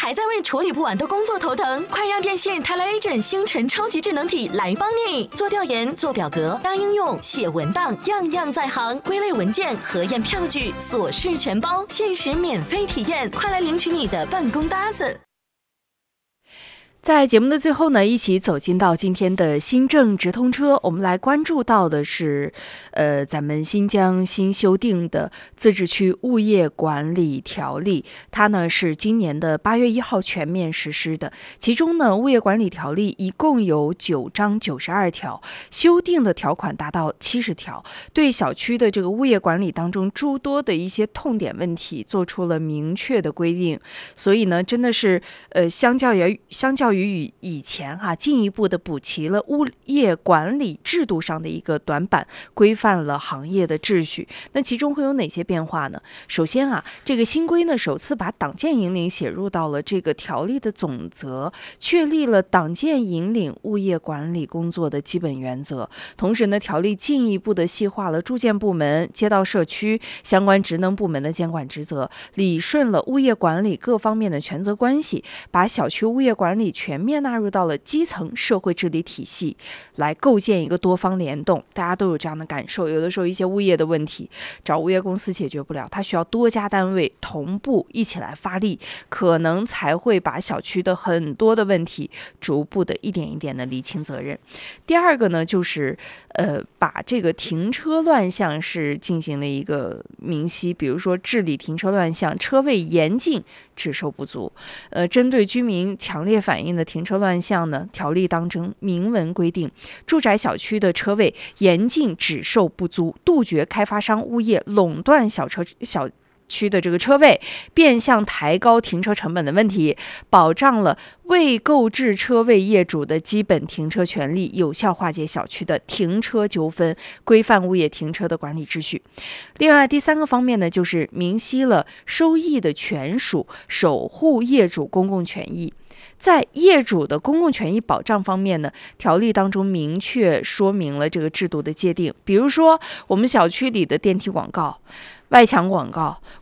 还在为处理不完的工作头疼？快让电信Tele-Agent 星辰超级智能体来帮你！做调研、做表格、当应用、写文档，样样在行。归类文件、核验票据，琐事全包，限时免费体验，快来领取你的办公搭子！ 在节目的最后呢，一起走进到今天的新政直通车，我们来关注到的是，咱们新疆新修订的自治区物业管理条例，它呢是今年的8月1号全面实施的。其中呢，物业管理条例一共有9章92条，修订的条款达到70条，对小区的这个物业管理当中诸多的一些痛点问题做出了明确的规定。所以呢，真的是相较于以前进一步的补齐了物业管理制度上的一个短板，规范了行业的秩序。那其中会有哪些变化呢？首先这个新规呢，首次把党建引领写入到了这个条例的总则，确立了党建引领物业管理工作的基本原则。同时呢，条例进一步的细化了住建部门、街道社区相关职能部门的监管职责，理顺了物业管理各方面的权责关系，把小区物业管理全面纳入到了基层社会治理体系，来构建一个多方联动。大家都有这样的感受，有的时候一些物业的问题找物业公司解决不了，它需要多家单位同步一起来发力，可能才会把小区的很多的问题逐步的一点一点的厘清责任。第二个呢，就是把这个停车乱象是进行了一个明晰，比如说治理停车乱象，车位严禁只售不足。针对居民强烈反映的停车乱象呢，条例当中明文规定，住宅小区的车位严禁只售不租，杜绝开发商物业垄断小区的这个车位，变相抬高停车成本的问题，保障了未购置车位业主的基本停车权利，有效化解小区的停车纠纷，规范物业停车的管理秩序。另外，第三个方面呢，就是明晰了收益的权属，守护业主公共权益。在业主的公共权益保障方面呢，条例当中明确说明了这个制度的界定。比如说，我们小区里的电梯广告、外墙广告、